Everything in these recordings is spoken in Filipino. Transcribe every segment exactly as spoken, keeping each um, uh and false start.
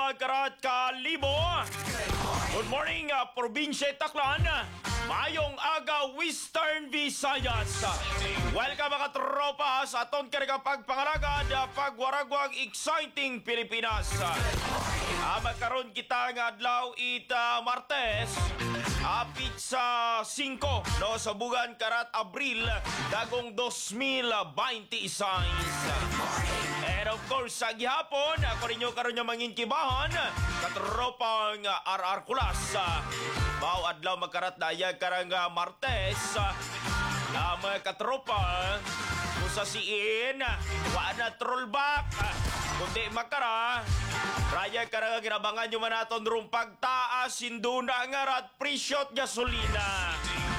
mga karat kalibo. Good morning, uh, Probinsya Tacloban. Mayong aga, Western Visayas. Welcome mga tropa sa aton karga pagpangalagad, pagwaragwag exciting Pilipinas. Uh, magkaroon kita nga adlaw ita Martes, apit sa singko no, sa bugan karat Abril dagong dos mil beintiséis. And of course, sa gihapon, ako rin nyo karoon nyo manginkibahan, katropang R R Kulas. Bao adlaw magkarat daya karang Martes, na mga katropa, kung sa siin, wala na trollback, kundi makara, raya karang ginabangan nyo man naton rung pagtaas, sinduna nga rat, presyot gasolina.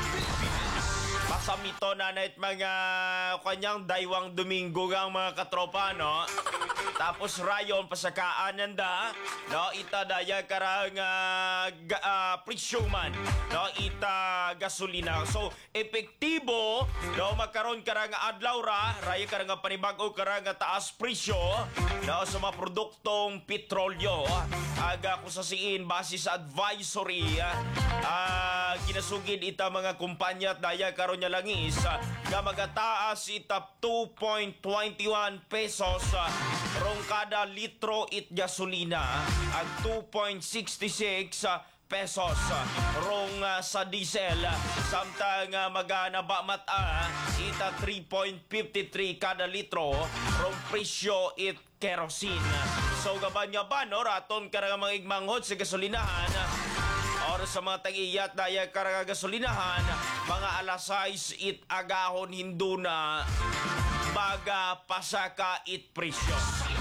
Pasamito na na mga kanyang daywang Domingo ang mga katropa, no? Tapos rayon pasakaan nanda, no? Ita daya karang uh, uh, presyoman, no? Ita gasolina. So, epektibo, no? Magkaroon karang adlaw ra, raya karang panibago karang taas presyo, no? Sa mga produktong petrolyo. Aga kung sa siin, base sa advisory, uh, kinasugid ita mga kumpanya at daya karon niya langis nga magataas ita two point two one pesos rong kada litro it gasolina at two point six six pesos rong uh, sa diesel, samtang uh, maganaba mata ita three point five three kada litro rong presyo it kerosene. So gaban nga ba no raton karang mga igmanghod sa gasolinahan or sa mga tag-iyat daya karang gasolinahan, mga alas sais it agahon hinduna baga pasaka it presyo.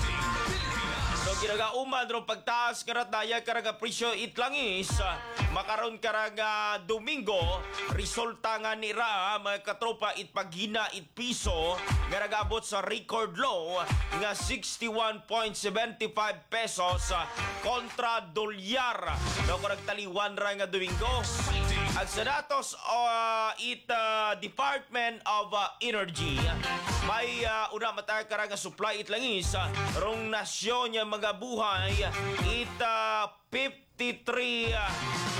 So ginagauman ron pagtaas karat daya karang presyo it langis, makaron karang Domingo, resulta nga nira mga katropa it paghina it piso nga nagabot sa record low nga sixty-one point seven five pesos kontra dolyar no karang taliwan ra nga Domingo. Ag sa datos uh, it uh, Department of uh, Energy, may uh, una mata karang supply it langis uh, rong nasyon nga mga buhay it uh, fifty-three uh,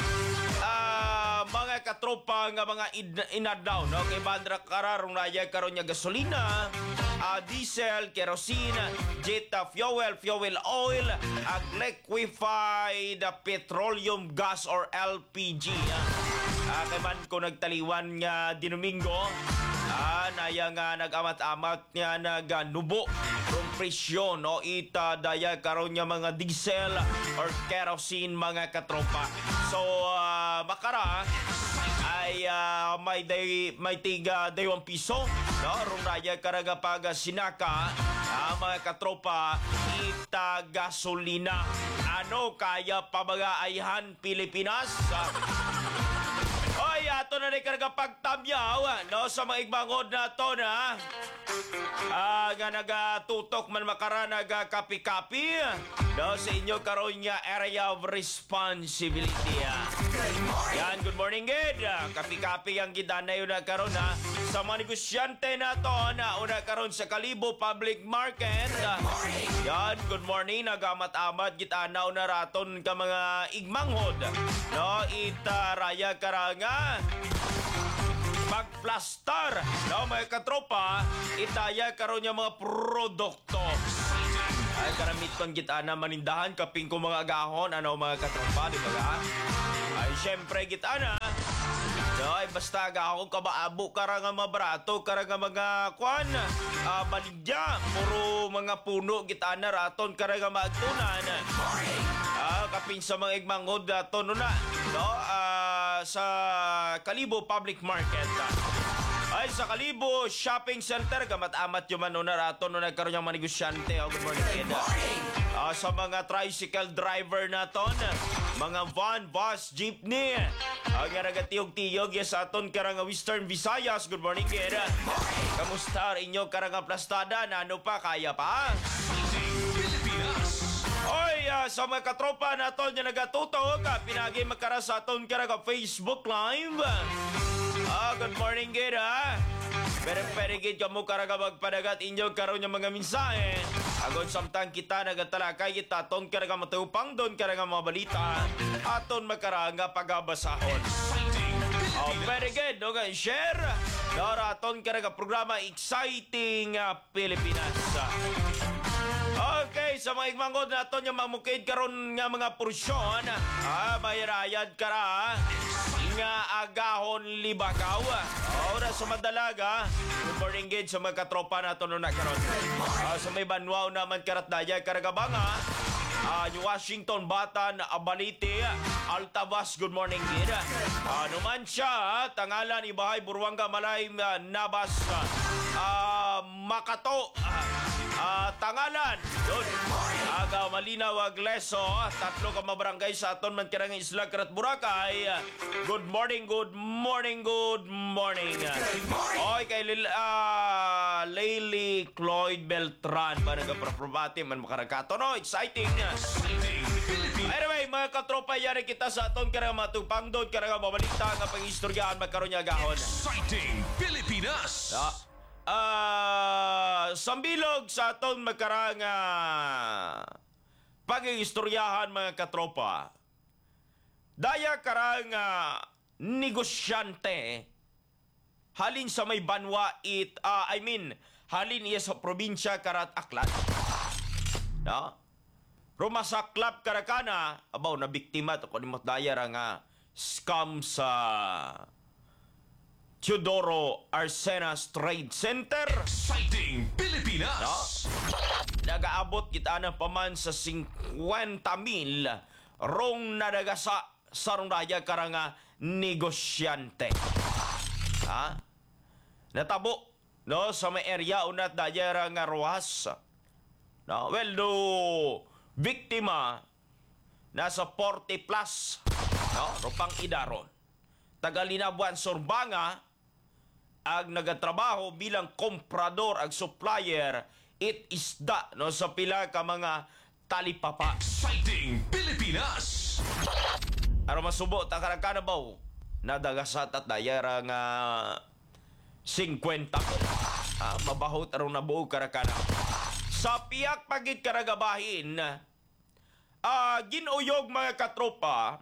uh, mga katropa nga mga inadaw no kay bandra kararong raya karon nya gasolina, uh, diesel, kerosene, jet fuel, fuel oil, ag liquefied petroleum gas or L P G. Uh, kay man ko nagtaliwan nga Domingo, ah, naya nga nag-amat-amat nga nagnubo rong presyo no ita daya karon nya mga diesel or kerosene mga katropa. So uh, makara ay uh, may day may tiga daywang piso no rong daya karaga pag sinaka uh, mga katropa ita gasolina. Ano kaya pabagaayhan Pilipinas? Uh, Oy, ato na rin karga pagtamyaw no, sa mga igmangod na to na ah, nga nagatutok man makara nagakapi-kapi no, sa inyo karon nga area of responsibility. Yan, good morning good. Kapi-kapi ang gidanay na karon ha sa mga negosyante na to na una karon sa Kalibo Public Market. Yan, good morning. Nagamat-amat gitanaw na raton ka mga igmanghod no, ita raya karanga magplastar no mga katropa itaya karon yung mga produkto ay karamit kong gitana manindahan kaping ko mga agahon ano mga katropa di ba ay syempre gitana no ay basta agahon ka maabo karang mabrato karang mga kwan uh, baligya puro mga puno gitana raton karang magtunan ah kaping sa mga igmangod daton na no uh, sa Kalibo Public Market ay sa Kalibo Shopping Center gamat-amat yung manuna rato no nagkaroon yung mga negosyante. Oh, good morning kid. Uh, sa mga tricycle driver naton, mga van, bus, jeepney, ang uh, nagatiyog-tiyog yes aton karang Western Visayas. Good morning kid. Kamusta inyo karang plastada na ano pa kaya pa? Oy, uh, sa mga katropa naton yung nagatutog, uh, pinagi magkara sa aton karang Facebook Live. Ah, good morning, kid, ha? Pero perigid ka mo karaga magpadagat inyo karon yung mga mensahe. Agon samtang kita nagatalakay kita aton karaga matupang doon karaga mga balita. Aton makaranga pagabasahon. Oh, very good. Okay, share. Dora aton karaga programa Exciting uh, Pilipinas. Okay, sa mga igmangod na aton yung mamukid karon nga mga porsyon. Ah, bayarayad kara. Nga agahon libakaw. Ora sa madalaga. Good morning, gid sa mga katropa na ito na karon. Uh, sa may banwaw naman karat daya karagabanga. Uh, Washington, Batan, Abalite, Altavas, good morning, gid. Uh, naman siya, tangalan, Ibahay, Burwanga, Malay, uh, Nabas, uh, Makato, uh, uh, tangalan, yun. Aga Malinaw, Agleso, tatlo ka mabarangay sa aton man kirang Isla Karat Boracay. Good morning, good morning, good morning. Oy kay Lil, uh, Layli Cloyd Beltran ba nagapraprovati man makarakato no, exciting. Anyway, mga katropa, yari kita sa aton karang matupang doon karang mabalita nga pang-istoryahan magkaroon niya gahon. Exciting Pilipinas! No? Ah, sambilog sa aton magkarang uh, pag-istoryahan mga katropa. Daya karang uh, negosyante halin sa may banwa it uh, I mean halin iya sa probinsya karat Aklan. No? Rumasaklap karakana abaw na biktima to kunimot daya ra nga scam sa Teodoro Arsenas Trade Center. Exciting Pilipinas! No? Nagaabot kita na paman sa fifty mil rong nadagasa sa rundaya karanga negosyante. Ha? Natabo no sa may area unat daya ra nga ruwas. No, well do biktima nasa forty plus no rupang idaron. Tagalinabuan Sorbanga ag nagatrabaho bilang komprador ag supplier it isda no sa pila ka mga talipapa. Exciting Pilipinas! Aron masubo ta karakana baw nadagasat at dayara nga fifty. Ah, mabahot aron nabuo karakana. Sa piyak pagit karagabahin ah ginuyog mga katropa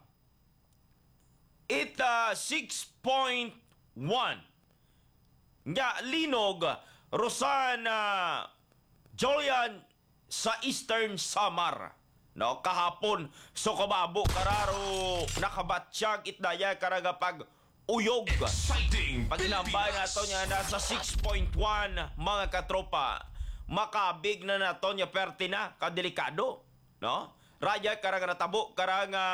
it uh, six point one nga linog Rosana Julian sa Eastern Samar no kahapon so kababo kararo nakabatsyag itdaya karaga pag uyog Exciting paginambay nato niya nasa six point one mga katropa makabig na nato niya pertina kadelikado no raya karaga natabo karanga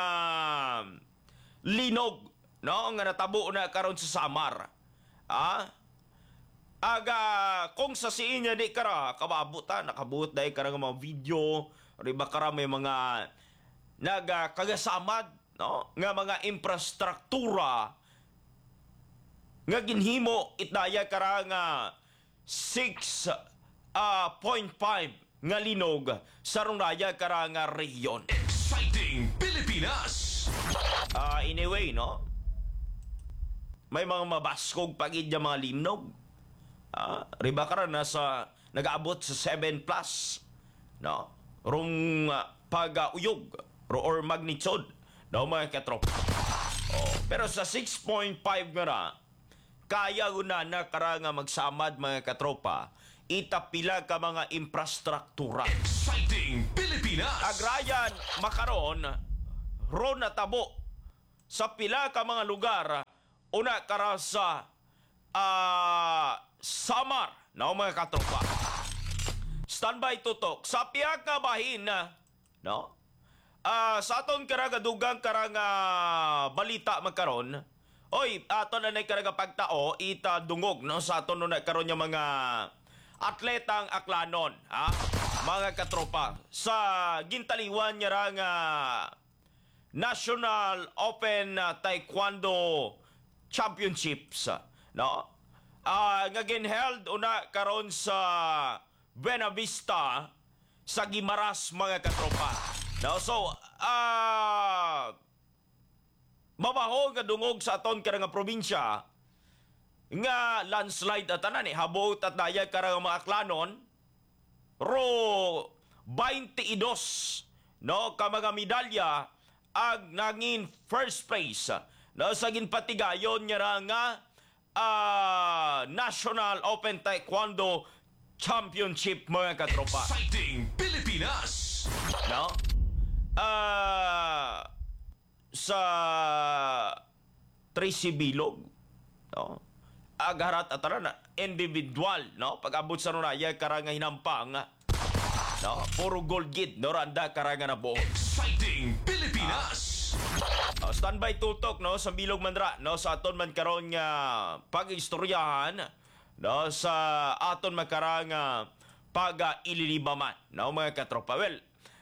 linog no nga natabo na karon sa Samar. Ah? Aga kung sa siinya di kara kababuta nakabuot dai kara nga mga video riba kara may mga naga kagasamad no nga mga infrastruktura nga ginhimo itdaya kara nga six point five nga linog sa rundaya kara nga rehiyon. Exciting Pilipinas! Uh, anyway, no? May mga mabaskog pagidya mga limnog. Uh, riba ka na sa nag-aabot sa seven plus. No? Rung uh, pag-uyog uh, or magnitude. No, mga katrop. Oh, pero sa six point five nga na, kaya una na kara nga magsamad mga katropa, itapila ka mga infrastruktura. Exciting Pilipinas! Agrayan makaron ron natabo sa pila ka mga lugar una kara sa uh, Samar na no, mga katropa. Standby tutok sa piyak ka bahin no uh, sa aton karagadugang karanga balita magkaron oy aton na nay karaga pagtao ita dungog no sa aton na karon yung mga atletang aklanon ha mga katropa sa gintaliwan niya ra nga National Open uh, Taekwondo Championships no uh, nga ginheld una karon sa Buena Vista sa Guimaras mga katropa no so uh, mabaho nga dungog sa aton karang nga probinsya nga landslide at tanan eh, habot at dayag karang mga aklanon, ro twenty-two no ka mga medalya ag nangin first place no sa ginpatigayon nga ra nga ah, National Open Taekwondo Championship mga katropa. Exciting Pilipinas! No? Ah sa Tracy Bilog, no? Agarat at na individual, no? Pag-abot sa runaya karanga hinampang, no? Puro gold gid, no? Randa karanga na buo. Exciting Pilipinas! Uh, standby tutok, no? Sa Bilog Mandra, no? Sa aton man karon nga pag-istoryahan, no? Sa aton man karanga pag-ililibaman, no? Mga katropa. Well,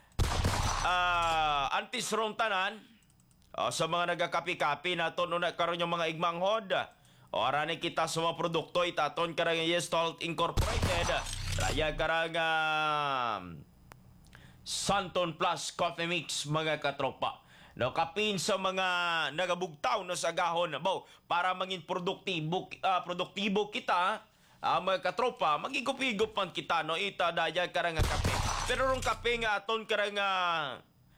ah antis rong tanan, uh, sa mga nagakapi-kapi naton na karon yung mga igmanghod. O arani kita sa mga produkto itaton karang Yes Salt Incorporated. Raya karang uh, Santon Plus Coffee Mix mga katropa. No kapin sa mga nagabugtaw no sa gahon bo para mangin produktibo uh, produktibo kita uh, mga katropa magigop-igop man kita no ita daya karang kape. Pero rong kape nga aton karang uh,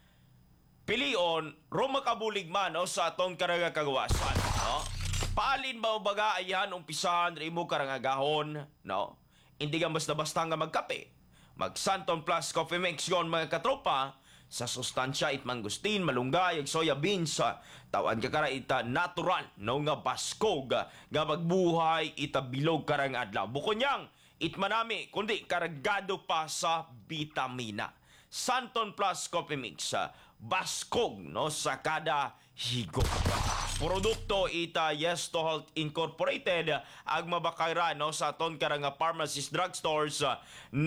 pilion ro makabulig man no sa aton karang kagawasan no. Paalin ba baga ayan umpisahan rimo karang agahon, no? Hindi ka basta-basta nga magkape. Mag Santon Plus Coffee Mix yon mga katropa sa sustansya it mangustin, malunggay, ag soya beans, tawan ka kara ita natural, no nga baskog, nga magbuhay ita bilog karang adlaw. Bukod niyang it manami kundi karagado pa sa vitamina. Santon Plus Coffee Mix, baskog no sa kada higop. Produkto ita Yes to Health Incorporated ag mabakayra no sa aton karanga pharmacies, drugstores uh,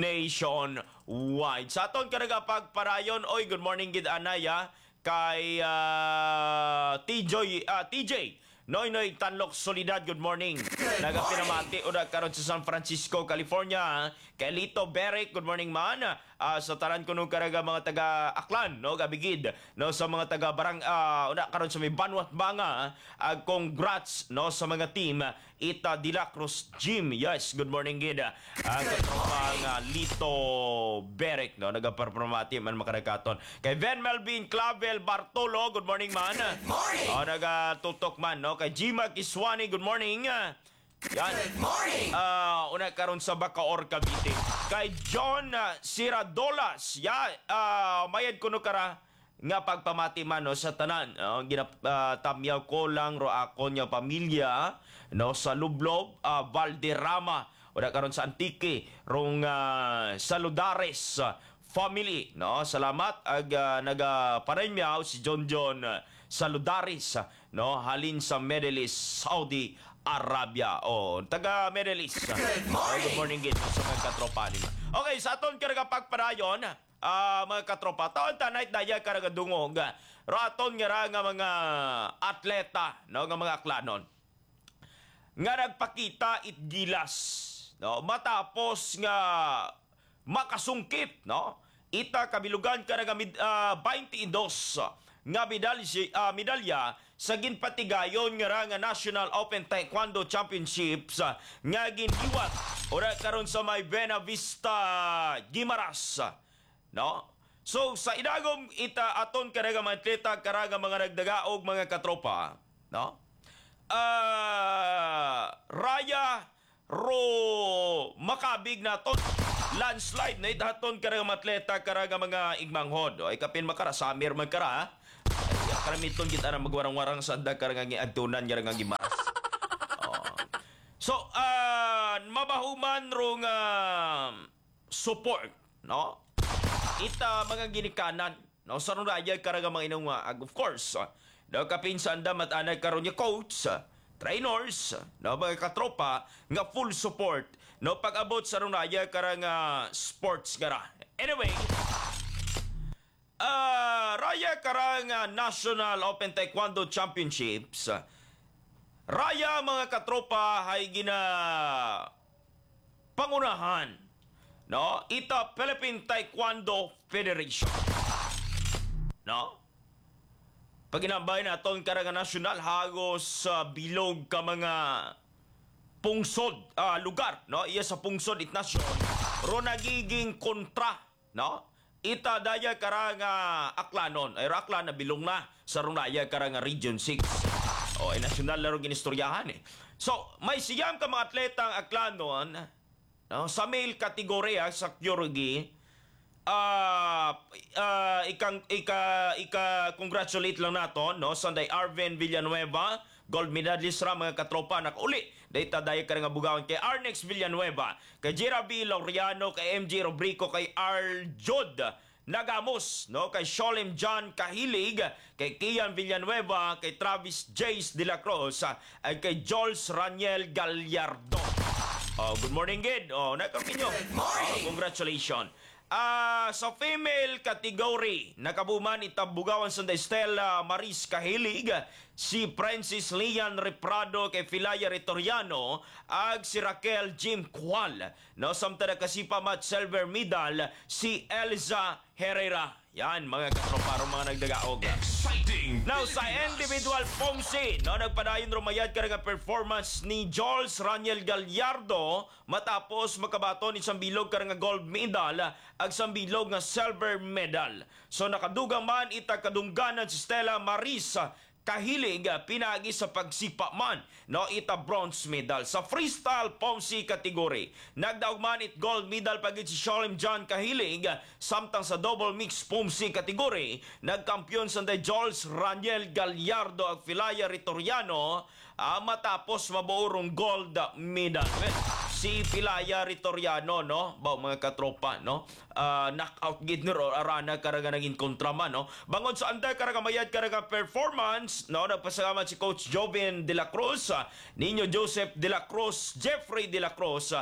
nationwide. Sa aton karanga pagparayon, oy good morning gid anaya kay uh, T J uh, T J Noy Noy Tanlok Solidad, good morning. Nagapinamati o karon sa San Francisco, California. Kay Lito Beric, good morning man. Uh, sa taran ko nung karaga mga taga Aklan, no, Gabigid, no, sa mga taga Barang, uh, una karon sa may Banwat Banga, uh, congrats, no, sa mga team, Ita Dila Cruz Gym, yes, good morning gid. Uh, katropang uh, Lito Beric, no, nagaparpramati man makaragaton. Kay Ven Melvin Clavel Bartolo, good morning man. Good morning. Uh, nagatutok man, no, kay Jima Kiswani, good morning. Uh, yan. Good morning. Uh, una karon sa Bacaor, Cavite. Kay John uh, Siradolas, ya, uh, mayad kuno kara nga pagpamati man no, sa tanan. Uh, ginap uh, tamyaw ko lang ro ako nya pamilya no sa Lublob, uh, Valderrama. Una karon sa Antique, rong uh, Saludares uh, family, no. Salamat ag uh, nagaparemyaw si John John uh, Saludares, uh, no, halin sa Middle East, Saudi Arabia. O, oh, taga Middle East. Good morning. Oh, good morning gid sa mga katropa nila. Okay, sa aton karga pagparayon, uh, mga katropa, taon tanay daya karga dungog. Raton nga ra nga mga atleta, no, nga mga aklanon. Nga nagpakita it gilas, no, matapos nga makasungkit, no. Ita kabilugan karga uh, twenty-two nga medalya, uh, medalya sa ginpatigayon nga ra nga National Open Taekwondo Championships uh, nga ginhiwat ora karon sa may Buena Vista, Guimaras, no. So sa idagom ita aton karaga mga atleta karaga mga nagdagaog mga katropa, no. Uh, Raya ro makabig naton landslide na idaton karaga mga atleta karaga mga igmanghod. O ikapin makara samir man kara. Karamiton kita na magwarang-warang sa anda karang adtunan nga nga Gimaras. Oh. So, uh, mabahuman rong uh, support, no? Ita mga ginikanan, no? Sa nung raya karang mga inong, uh, of course, uh, no, kapin sa anda matanay karon niya coach, uh, trainers, no, mga katropa, nga full support, no, pag-abot sa nung raya karang uh, sports nga ra. Anyway, Uh, Raya karang uh, National Open Taekwondo Championships. Raya mga katropa hay gina pangunahan, no, ita Philippine Taekwondo Federation, no. Pag ginambay naton karang national hagos sa uh, bilog ka mga pungsod ah, lugar, no? Iya sa pungsod itnasyon, ro nagiging kontra, no? Ita daya karang uh, aklanon, ay aklan na bilong na sa runaya karang uh, Region six. O, ay nasyonal na rin ginistoryahan eh. So, may siyam ka mga atletang aklanon, no? Sa male kategorya sa Kyorugi, ah uh, ikang ika ika congratulate lang naton, no, Sunday Arvin Villanueva, gold medalist ra mga katropa nakauli dayta dayo ka nga bugawan kay Arnex Villanueva, kay Jira B. Laureano, kay M J Robrico, kay Arjod Nagamos, no, kay Sholem John Kahilig, kay Kian Villanueva, kay Travis Jace de la Cruz, at kay Jules Raniel Gallardo. Oh, good morning, Gid. Oh, nakakinyo. Oh, congratulations. Ah, sa female category, nakabuman itabugawan sa Stella Maris Kahilig, si Francis Lian Reprado, kay Filaya Retoriano, ag si Raquel Jim Cual. No, samtara kasi pamat silver medal si Elza Herrera. Yan, mga katroparo, mga nagdagaog. Exciting Now, sa individual Pomsi, no, nagpadayon rumayad ka nga performance ni Jules Raniel Gallardo matapos makabaton isang bilog ka nga gold medal ag isang bilog nga silver medal. So, nakadugang man ita kadungganan si Stella Maris Kahilig pinagi sa pagsipa man, no, ita bronze medal. Sa freestyle Pomsi category, nagdaog man it gold medal pagit si Sholem John Kahilig, samtang sa double mix Pomsi category, nagkampiyon sa Jules Raniel Gallardo ag Filaya Retoriano, ah, matapos mabuorong gold medal. Well, si Filaya Retoriano, no, ba mga katropa, no, uh, knockout gid nero arana karaga naging kontraman, no, bangod sa anda karaga mayad karaga performance, no, nagpasalamat si Coach Joven de la Cruz, uh, Nino Joseph de la Cruz, Jeffrey de la Cruz, uh,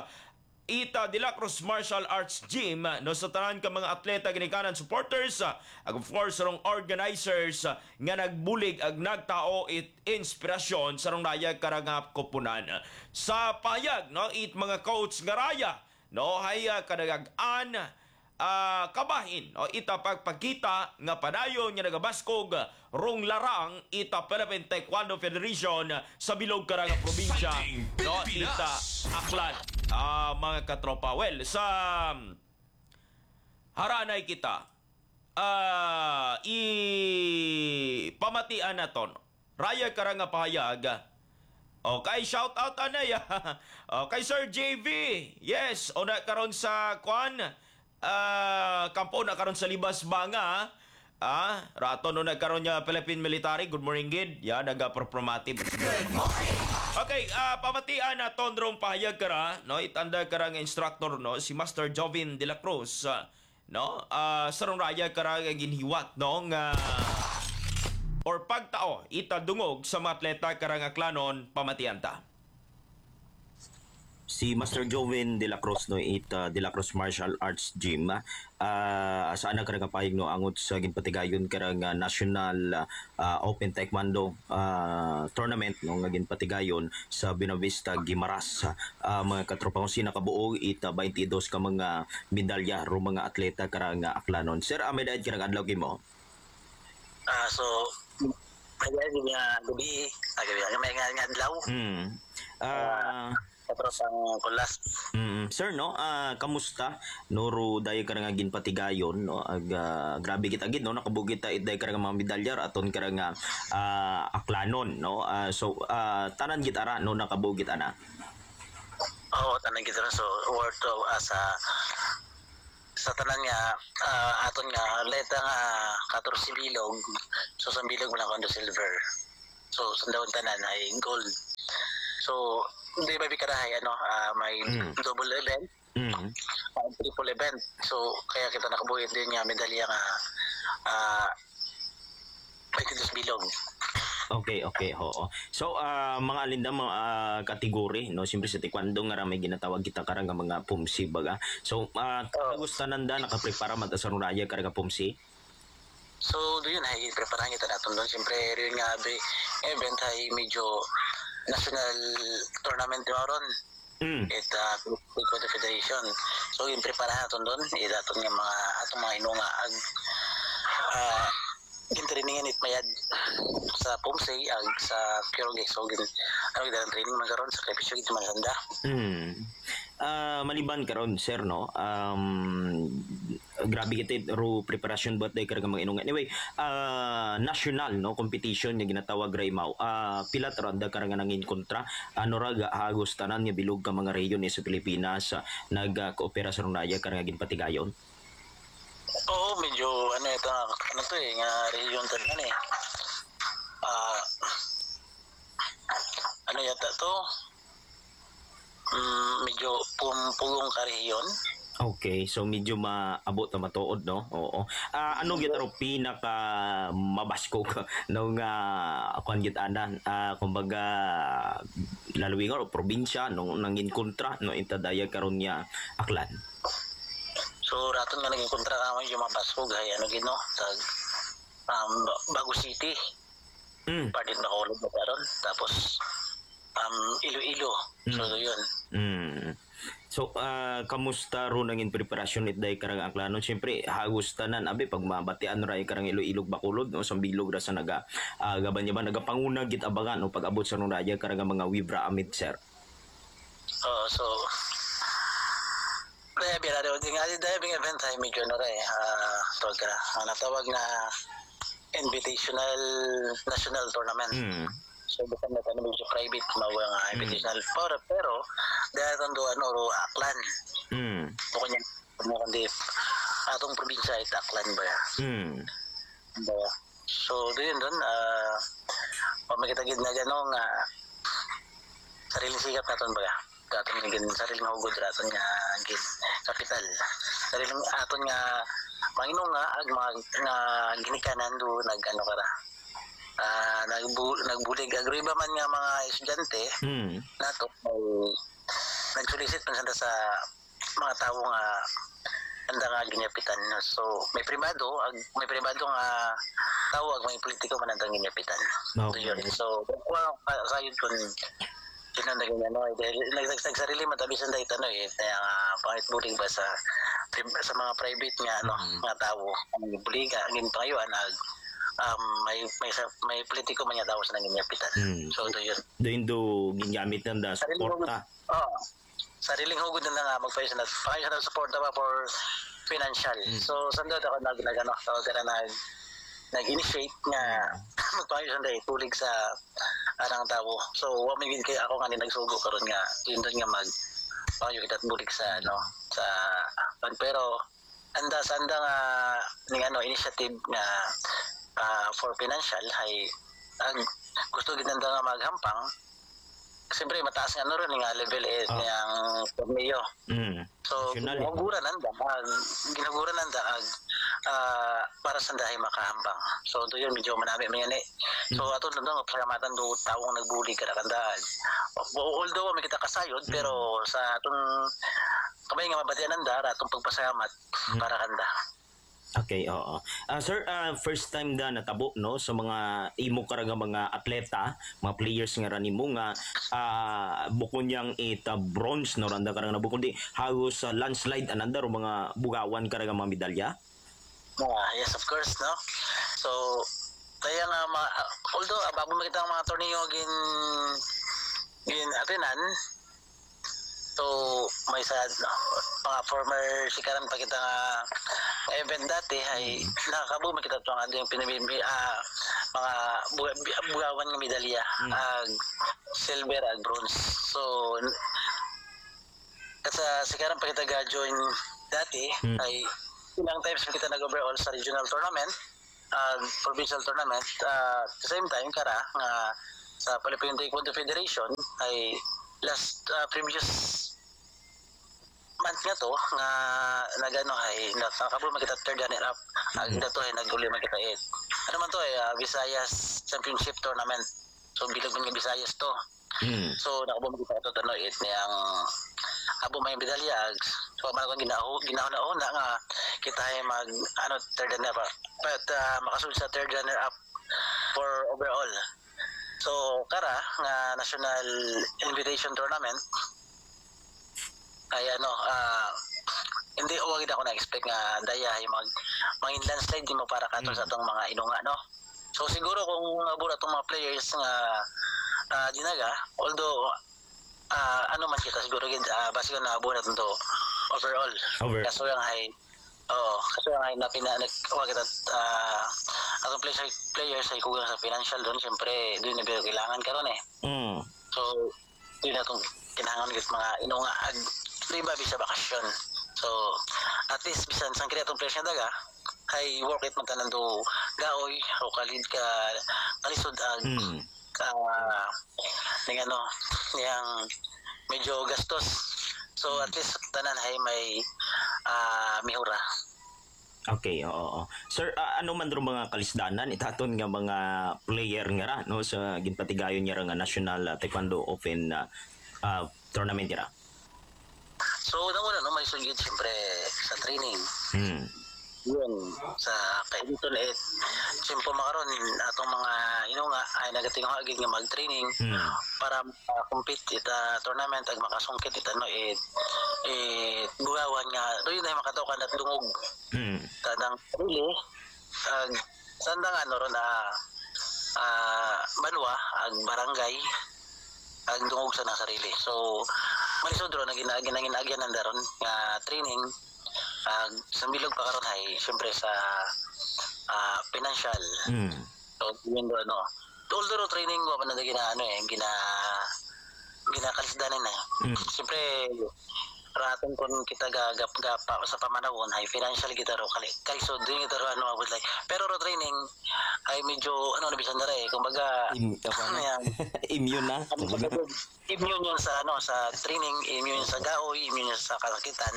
Ita de la Cruz Martial Arts Gym, no, sa tanan ka mga atleta ginikanan supporters, uh, ag of course sarong organizers uh, nga nagbulig ag nagtao it inspirasyon sarong raya karangap kopunan. Sa payag, no, it mga coach nga raya, no, hay uh, kadagag-an uh, kabahin, no, ita pagpagkita nga padayon nga nagabaskog rong larang ita Philippine Taekwondo Federation sa bilog karang probinsya, no, ita Aklan. Ah, mga katropa, well, sa um, haranay kita, ah, i pamatian naton raya karang nga pahayag. Okay, shout out anay. Okay, Sir J V. Yes, o na karon sa kwan, ah, kampo na karon sa Libas Banga. Ah, rato no nagkaroon niya Philippine Military. Good morning, Gid. Yan, nag-performative. Okay, uh, pamatian na tondrong pahayag kara, no, itanda kara nga instructor, no, si Master Jovin de la Cruz, uh, no, uh, sarong raya kara nga ginhiwat, no, nga or pagtao itadungog sa mga atleta kara nga klanon pamatian ta. Si Master Joven de la Cruz, no, it uh, de la Cruz Martial Arts Gym, uh, saan na karang kapahig, no, angot sa ginpatigayon karang uh, National uh, Open Taekwondo uh, Tournament, no, nga ginpatigayon sa Binavista Gimaras, uh, mga katropa kung sina kabuo it uh, twenty-two ka mga medalya ro mga atleta karang uh, aklanon. Sir, amay dahil karang adlaw mo? Ah, so kaya niya gabi, gabi nga may nga nga adlaw. Hmm. Uh, Tapos ang kulas. Mm, sir, no, ah, kamusta? Noro dayo ka nga ginpatigayon, no, ag ah, grabe kita gid, no, nakabugit ta it dayo ka nga mga medalyar aton ka nga ah, aklanon, no. Ah, so ah, tanan gid ara, no, nakabugit ana. Oo, tanan kita rin. So word to as a sa tanan nga uh, aton nga leta nga fourteen bilog. So sa bilog mo lang kondo silver. So sa daon tanan ay gold. So hindi ba bikarahay ano, uh, may Mm. double event, Mm. uh, triple event. So kaya kita nakabuhit din nga medalya nga uh, twenty-two bilog. Okay, okay, oo. So, ah, mga alinda mga ah, kategori, no, siyempre sa taekwondo nga ra may ginatawag kita karang nga mga pumsi baga. So, uh, gusto nanda nakaprepara man ta sa raya karang nga pumsi. So doon ay preparahan kita natin doon. Siyempre rin nga be, event ay medyo national tournament maron. Mm. It uh, Taekwondo Federation. So yung preparahan natin doon, idaton nga mga atong mga inunga ag uh, gintrainingan it mayad sa Pumsay ag sa Kirogex so gin ano gid ang training man karon sa Kapisyo gid man handa. Hmm. Ah, maliban karon sir no. Um grabe kita ro preparasyon but day karang mga inungan. Anyway, ah national no competition nga ginatawag Raymaw. Ah pila tranda karang nangin kontra ano ra ga hagos tanan nga bilog ka mga rehiyon ni sa Pilipinas uh, nag-koopera sa runaya karang ginpatigayon. Oo, medyo ano ito ano to eh nga region to man eh. Ah ano yata to? Mm, medyo pumpulong ka region. Okay, so medyo maabot na matuod no. Oo. Ah ano gyud ro pinaka mabasko ka no nga kuan gyud ana ah kumbaga lalawing o probinsya no nangin kontra no intadaya karon niya aklan. So raton nga naging kontra ka yung mga Basco gay ano gid no sa um, Bago City. Mm. Pardon na ko na karon tapos um Iloilo. So Mm. yun. Mm. So ah kamusta ro nangin preparasyon it day karang aklanon syempre hagos tanan abi pag mabatian ra karang Iloilo Bacolod no sa bilog ra sa naga uh, gaban ba nagapanguna git abangan no pag abot sa raya karang mga Wibra Amit sir. Oh, so kaya bira daw din nga diving event ay medyo na rin ah tawag ka na ang natawag na Invitational National Tournament. Mm. So bukan na tayo medyo private mawa nga invitational pero pero dahil tondo ano ro Aklan Mm. bukan yan mo kundi atong probinsya ay Aklan ba ya? Mm. Ba so doon doon ah pamikita gid na gano nga sariling sikat naton ba ya? Aton nga gin sariling hugod raton nga gin kapital sariling aton nga manginong nga ag mga nga ginikanan do nag ano kara ah nagbu nagbulig agriba man nga mga estudyante Mm. nato may nagsulisit man sanda sa mga tawo nga anda nga ginyapitan so may privado ag may privado nga tawo ag may politiko man andang ginyapitan. Okay. So kuha sayod kun sino na ganyan no dahil nagsagsag sarili matabisan dahil ito no eh kaya nga pangit bulig ba sa sa mga private nga ano Mm. nga tao ang bulig ang pangayuan ag um, may may may politiko man nga tao sa nanginyapitan. Mm. So ito yun Doon do gingamit ng da suporta. oh sariling hugod na nga magpayo sa payo sa suporta pa for financial. Mm. So sando ako nag nagano tawag ka na nag nag-initiate nga magpayo sa day tulig sa anang tao. So wa man gid kay ako nga ni nagsugo karon nga yun doon nga mag payo kita bulig sa ano sa pero anda sa anda nga ning ano initiative nga ah, for financial hay ang gusto gid anda nga maghampang siyempre mataas nga no ron nga level eh Ah. yang torneo. Mm. So National, eh. ginaguran nanda ag ginaguran nanda ag ah, para sa dahi makahambang. So do yun medyo manami man yan eh. So ato nandun nga pasalamatan do tawong nagbuli kada kandaan. Although may kita kasayod pero sa atong kamay nga mabatian nanda atong pagpasalamat para kanda. Okay, oo. Ah, sir, ah, first time da natabo no sa mga imo karang mga atleta, mga players nga rani mo nga ah bukod niyang ita bronze no randa karang nabukod di hagos sa landslide ananda ro mga bugawan karang mga medalya. Ah, yes of course no. So kaya nga ma, although uh, bago makita ang mga torneo gin gin atinan so may sa no, mga former sikaran pa kita nga event dati ay nakakabo makita to nga yung pinabimbi ah, mga buga- bugawan nga medalya Mm. ag silver ag bronze so kasi sikaran pa kita ga-join dati Mm. ay ilang times pa kita nag-overall sa regional tournament uh, provincial tournament uh, at the same time kara nga sa Philippine Taekwondo Federation ay last uh, previous month nga to nga nagano ay nakakabo makita third runner up ag mm to ay naguli makita it ano man to ay uh, Visayas Championship Tournament so bilog man nga Visayas to Mm. so nakabo makita to no it niyang abo may medalya ag so man ko ginaho ginaho na una nga kita ay mag ano third runner up but uh, makasulod sa third runner up for overall so kara nga national invitation tournament ay ano ah hindi wag ako na-expect nga daya ay mag mga landslide di mo para kato sa atong mga inunga no. So siguro kung abot atong mga players nga uh, dinaga, although uh, ano man kita siguro gid uh, base ko na abot natin to overall. Over. Kaso yung ay oh, kasi yung ay na pinanik wag kita uh, atong players players ay kugang sa financial doon syempre doon na kailangan karon eh. Mm. So doon na itong kinahanglan gid mga inunga ag iba bisa bakasyon. So at least bisan sang kaya itong players nga daga ay work it man tanan do gaoy o kalid ka kalisod ag Mm. uh, ning ano yang medyo gastos. So at least tanan ay may uh, mihura. Okay, oo. oo. Sir, ah, ano man ro mga kalisdanan itaton nga mga player nga ra no sa ginpatigayon niya ra nga National ah, Taekwondo Open ah, ah, tournament ra. So una no may sugid siyempre sa training. Hmm. Yun sa kay dito na it simple makaron atong mga inunga ay nagatingog agad nga mag-training Hmm. para uh, compete ita tournament ag makasungkit ita no it it bugawan nga doon na makatukan at dungog Hmm. tanang really ag sandang ano ron na ah, banwa ag barangay ag dungog sa nasarili. So malisod ron na ginaginaginagyan daron nga training ag sa bilog pa karon ay syempre sa ah, financial. Hmm. So yun do ano. Although training mo pa na gina ano eh gina ginakalisdanan na. Mm. Syempre raton kun kita gagap gapa sa pamanawon ay financial kita ro kali kalisod din kita ro ano abot like pero ro training ay medyo ano na bisan dara eh kumbaga Im- ano yan Immune na. immune yun sa ano sa training immune yun sa gaoy immune yun sa kasakitan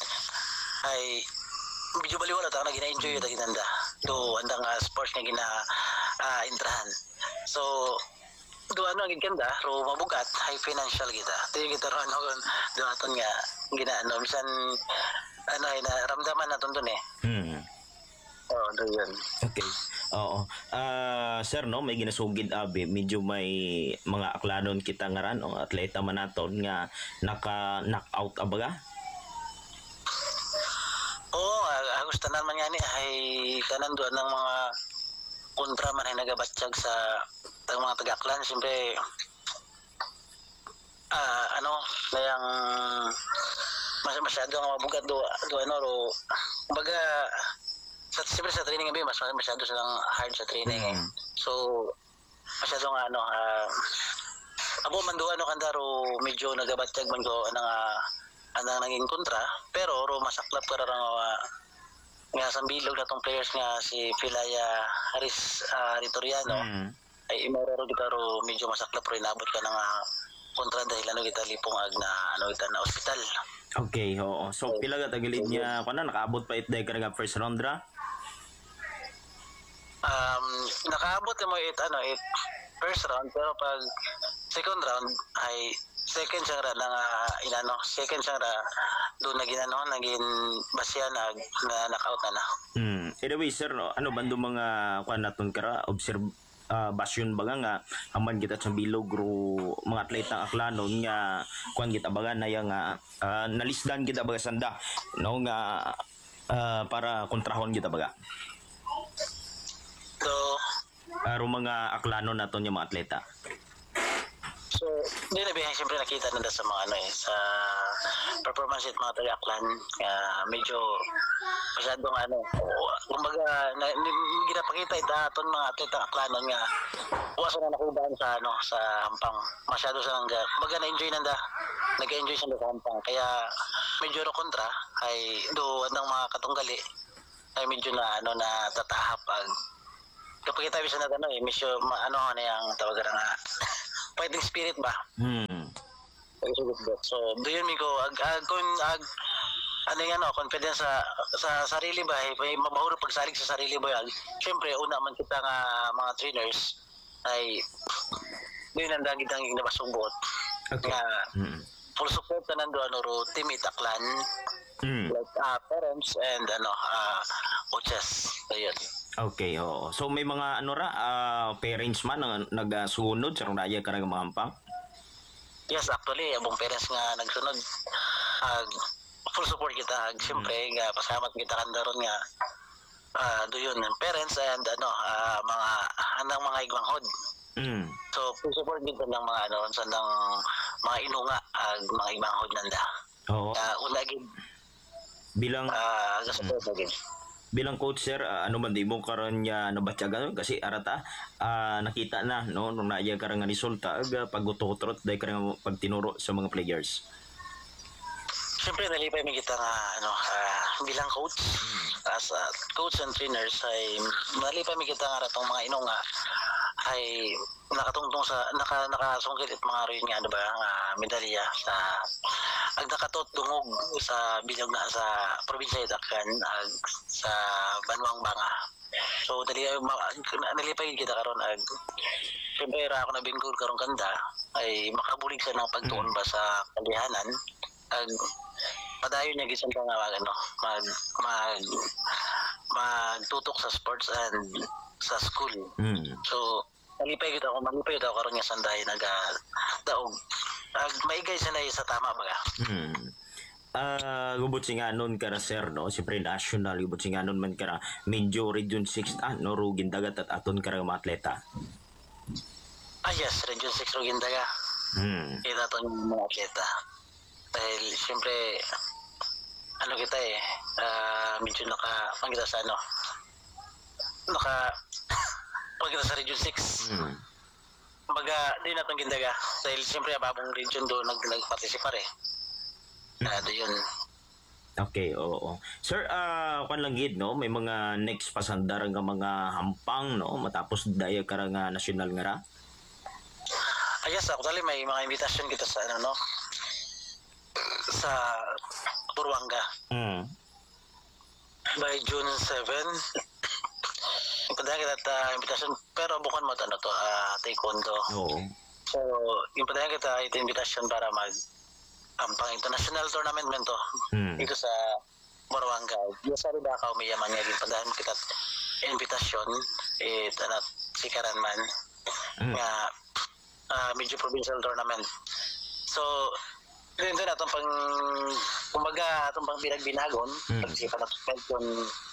ay medyo baliwala ta na gina-enjoy yung ginanda do andang uh, sports nga gina uh, intrahan so do ano ang ganda ro mabugat high financial kita tayo kita ro ano do aton nga gina ano bisan ano ay naramdaman naton dun eh Hmm. oh do yun. Okay. Oo. Ah, sir no, may ginasugid abi, medyo may mga aklanon kita nga ran o atleta man naton nga naka knockout abaga. Oo, oh, agos tanan man yan eh, ay tanan doon ng mga kontra man ay nagabatsyag sa tang mga taga-clan. Siyempre, ah ano, layang mas masyado ang mabugat do, do ano, ro, kumbaga, sa, siyempre sa training ngayon, mas masyado silang hard sa training eh. Mm. So, masyado nga ano, ah, abo man do ano kandaro medyo nagabatsyag man ko ano nga anang naging kontra pero ro masaklap ka ra nga nga sa bilog natong players nga si Pilaya Haris uh, Ritoriano Hmm. ay imoro ro kita ro medyo masaklap ro inabot ka na nga kontra dahil ano kita lipong ag na ano kita na ospital. Okay, oo. So pila ka tagilid niya kana nakaabot pa it day ka nga first round ra? Um nakaabot mo it ano it first round pero pag second round ay second siya ra na nga inano second siya ra doon naging ano naging basya na na knockout na na. Hmm. Anyway, sir, no, ano bando mga kuan naton kara observe uh, basyon baga nga aman kita sa bilog ro mga atleta aklanon nga kuan kita baga na yang nga uh, nalisdan kita baga sanda no nga uh, para kontrahon kita baga. So Uh, ro mga aklanon naton nga mga atleta. So, hindi na bihay siyempre nakita nila sa mga ano eh, sa performance at mga taga-aklan. Uh, medyo masyadong ano, kumbaga, na, n- ginapakita ita aton mga atlet ang aklanon nga waso na nakubaan sa ano, sa hampang. Masyado sa hangga. Kumbaga na-enjoy nanda, nag-enjoy sila sa hampang. Kaya medyo ro kontra ay do ng mga katunggali ay medyo na ano na tatahap ag kapag kita bisa na ano eh, medyo ma- ano na yung tawagan nga fighting spirit ba? Hmm. So, do yun Miko, ag, ag, kung, ag, ano yung ano, confidence sa, sa sarili ba, eh, may mabahuro pagsalig sa sarili ba, ag, syempre, una man kita nga mga trainers, ay, do yun ang dagit ang nabasumbot. Okay. Nga, Hmm. full support na nando, ano, ro, team itaklan, Hmm. like, uh, parents, and, ano, uh, coaches, ayun. Okay, oo. So may mga ano ra ah, parents man ang nagasunod sa raya ka nga mga hampang. Yes, actually, abong parents nga nagsunod. Ag full support kita. Ag siyempre nga pasalamat kita kanda ron nga ah do yun parents and ano ah, mga andang mga igmanghod. Mm. So full support kita ng mga ano sa ng mga inunga ag mga igmanghod nanda. Oo. Uh, una gid Bilang ah gasupport na gid. bilang coach sir, ah, ano man di mo karon nya nabatyagan kasi arata ah, nakita na no nung naaya karang nga resulta aga pagutot-utot dahil karang pagtinuro sa mga players. Siyempre, nalipay mi kita nga ano, ah, bilang coach, as a coach and trainers, ay nalipay mi kita nga ratong mga inong nga ay nakatungtong sa, naka, nakasungkit at mga rin nga, ano ba, nga medalya sa, ag nakatot dungog sa bilog na sa probinsya Itacan, ag sa Banwang Banga. So, dali, ma- nalipay kita karon ag siyempre, ra ako na bingkod karong kanda, ay makabulig sa ng pagtuon ba sa kalihanan, ag padayon niya gisang nga mag ano mag mag magtutok sa sports and sa school. Mm. So malipay kita ako malipay kita ako karon nga sanday naga daog ag maigay sa nay sa tama baga. Mm. Ah, gubot singanon kara sir no, siyempre national gubot singanon man kara medyo region six ah no rugin dagat at aton kara mga atleta. Ah yes, Region six Rogindaga. Mm. Kita to yung mga atleta. Dahil siyempre ano kita eh ah, medyo naka pang kita sa ano naka pang kita sa Region six. Mm. Kumbaga, di na itong gindaga. Dahil siyempre, ababong region doon nag nag-participar eh. Ah, do yun. Okay, oo. Sir, ah kan lang gid no, may mga next pasandar nga mga hampang no matapos daya kara nga national nga ra. Ah, yes, ako tali may mga invitation kita sa ano no sa Buruanga Mm. by June seventh. Ipadala kita ta invitation pero bukan mo ano to ah, taekwondo. Oo. So, ipadala kita ito invitation para mag ang pang international tournament man to Mm. dito sa Buruanga. Yes, sorry ba ka umiyaman nga ipadala kita invitation eh tanat sikaran man Mm. nga ah, medyo provincial tournament. So, yun doon atong pang kumbaga atong pang binagbinagon Mm. kasi pa natin kung